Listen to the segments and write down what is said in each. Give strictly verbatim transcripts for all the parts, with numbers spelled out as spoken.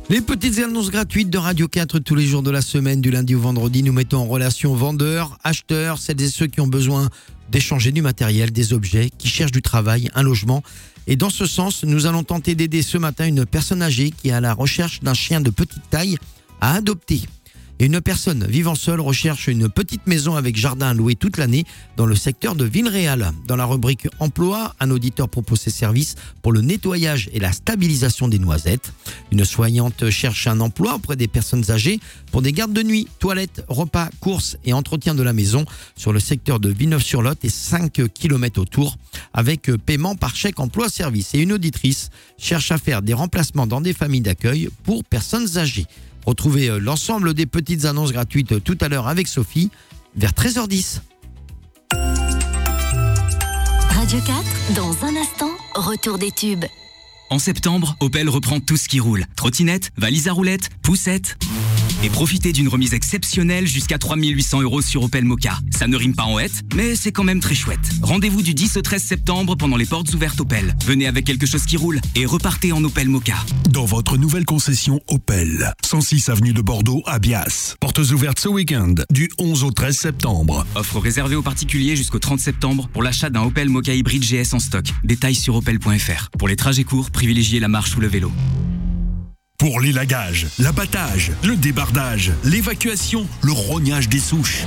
Les petites annonces gratuites de Radio quatre tous les jours de la semaine, du lundi au vendredi. Nous mettons en relation vendeurs, acheteurs, celles et ceux qui ont besoin d'échanger du matériel, des objets, qui cherchent du travail, un logement. Et dans ce sens, nous allons tenter d'aider ce matin une personne âgée qui est à la recherche d'un chien de petite taille à adopter. Et une personne vivant seule recherche une petite maison avec jardin à louer toute l'année dans le secteur de Villeréal. Dans la rubrique emploi, un auditeur propose ses services pour le nettoyage et la stabilisation des noisettes. Une soignante cherche un emploi auprès des personnes âgées pour des gardes de nuit, toilettes, repas, courses et entretien de la maison sur le secteur de Villeneuve-sur-Lot et cinq kilomètres autour avec paiement par chèque emploi-service. Et une auditrice cherche à faire des remplacements dans des familles d'accueil pour personnes âgées. Retrouvez l'ensemble des petites annonces gratuites tout à l'heure avec Sophie vers treize heures dix. Radio quatre, dans un instant, retour des tubes. En septembre, Opel reprend tout ce qui roule. Trottinette, valise à roulettes, poussette. Et profitez d'une remise exceptionnelle jusqu'à trois mille huit cents euros sur Opel Mokka. Ça ne rime pas en hête, mais c'est quand même très chouette. Rendez-vous du dix au treize septembre pendant les portes ouvertes Opel. Venez avec quelque chose qui roule et repartez en Opel Mokka. Dans votre nouvelle concession Opel, cent six avenue de Bordeaux à Bias. Portes ouvertes ce week-end du onze au treize septembre. Offre réservée aux particuliers jusqu'au trente septembre pour l'achat d'un Opel Mokka hybride G S en stock. Détails sur opel point f r. Pour les trajets courts, privilégiez la marche ou le vélo. Pour l'élagage, l'abattage, le débardage, l'évacuation, le rognage des souches.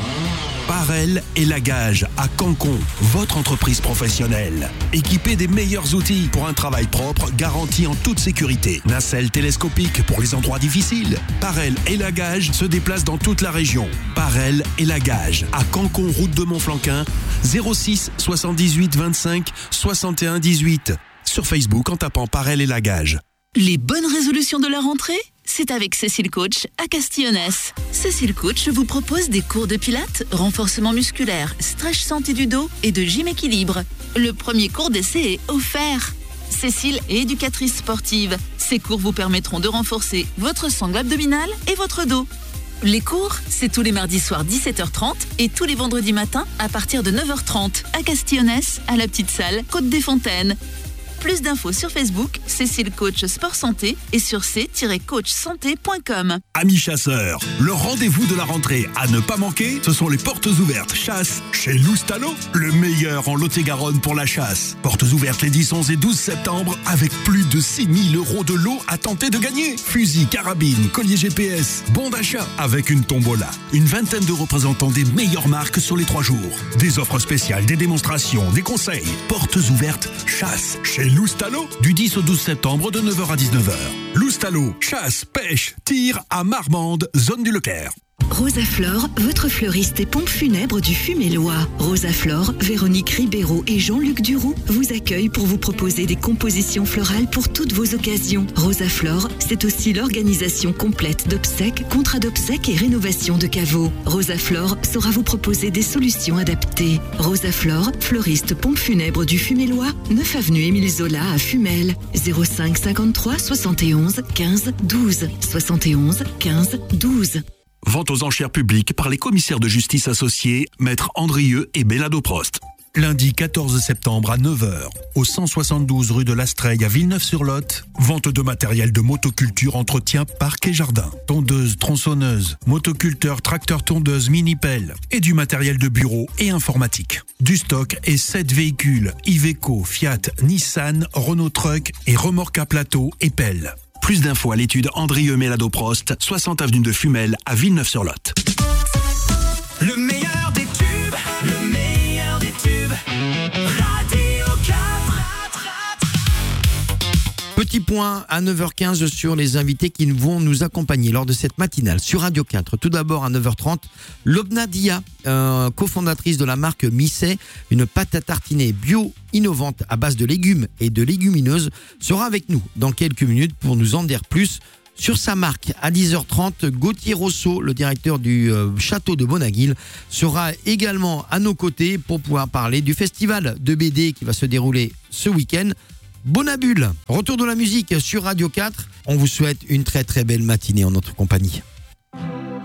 Parel Élagage à Cancon, votre entreprise professionnelle. Équipée des meilleurs outils pour un travail propre, garanti en toute sécurité. Nacelle télescopique pour les endroits difficiles. Parel Élagage se déplace dans toute la région. Parel Élagage à Cancon, route de Montflanquin, zéro six soixante-dix-huit vingt-cinq soixante et un dix-huit. Sur Facebook en tapant Parel Élagage. Les bonnes résolutions de la rentrée, c'est avec Cécile Coach à Castillonnès. Cécile Coach vous propose des cours de pilates, renforcement musculaire, stretch santé du dos et de gym équilibre. Le premier cours d'essai est offert. Cécile est éducatrice sportive. Ces cours vous permettront de renforcer votre sangle abdominale et votre dos. Les cours, c'est tous les mardis soirs dix-sept heures trente et tous les vendredis matins à partir de neuf heures trente à Castillonnès, à la petite salle Côte des Fontaines. Plus d'infos sur Facebook, Cécile Coach Sport Santé et sur c tiret coach santé point com. Amis chasseurs, le rendez-vous de la rentrée à ne pas manquer, ce sont les portes ouvertes chasse chez Loustalo, le meilleur en Lot-et-Garonne pour la chasse. Portes ouvertes les dix, onze et douze septembre avec plus de six mille euros de lot à tenter de gagner. Fusils, carabines, collier G P S, bon d'achat avec une tombola. Une vingtaine de représentants des meilleures marques sur les trois jours. Des offres spéciales, des démonstrations, des conseils. Portes ouvertes chasse chez Loustalo, du dix au douze septembre de neuf heures à dix-neuf heures. Loustalo, chasse, pêche, tir à Marmande, zone du Leclerc. Rosaflore, votre fleuriste et pompe funèbre du Fumélois. Rosaflore, Véronique Ribeiro et Jean-Luc Duroux vous accueillent pour vous proposer des compositions florales pour toutes vos occasions. Rosaflore, c'est aussi l'organisation complète d'obsèques, contrats d'obsèques et rénovation de caveaux. Rosaflore saura vous proposer des solutions adaptées. Rosaflore, fleuriste pompe funèbre du Fumélois, neuf avenue Émile Zola à Fumel. zéro cinq cinquante-trois soixante et onze quinze douze. soixante et onze quinze douze. Vente aux enchères publiques par les commissaires de justice associés, Maître Andrieux et Bellado Prost. Lundi quatorze septembre à neuf heures, au cent soixante-douze rue de l'Astreille à Villeneuve-sur-Lot, vente de matériel de motoculture, entretien, parc et jardin. Tondeuse, tronçonneuse, motoculteur, tracteur tondeuse, mini-pelle et du matériel de bureau et informatique. Du stock et sept véhicules, Iveco, Fiat, Nissan, Renault Truck et remorque à plateau et pelle. Plus d'infos à l'étude Andrieux Mélado Prost, soixante avenue de Fumel à Villeneuve-sur-Lot. Le meilleur des tubes, le meilleur des tubes, Radio quatre. Petit point à neuf heures quinze sur les invités qui vont nous accompagner lors de cette matinale sur Radio quatre. Tout d'abord à neuf heures trente, Lobna Dia, euh, cofondatrice de la marque Misset, une pâte à tartiner bio innovante à base de légumes et de légumineuses, sera avec nous dans quelques minutes pour nous en dire plus sur sa marque. À dix heures trente, Gauthier Rosso, le directeur du euh, château de Bonaguil, sera également à nos côtés pour pouvoir parler du festival de B D qui va se dérouler ce week-end. Bonabule. Retour de la musique sur Radio quatre. On vous souhaite une très très belle matinée en notre compagnie.